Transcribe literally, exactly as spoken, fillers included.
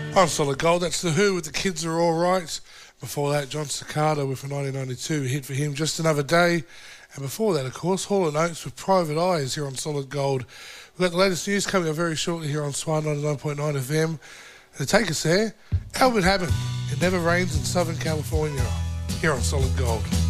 On Solid Gold, that's The Who with The Kids Are Alright. Before that, John Cicada with a nineteen ninety-two hit for him, Just Another Day. And before that, of course, Hall and Oates with Private Eyes here on Solid Gold. We've got the latest news coming up very shortly here on Swan ninety-nine point nine F M. And to take us there, Alvin Habban, It Never Rains in Southern California, here on Solid Gold.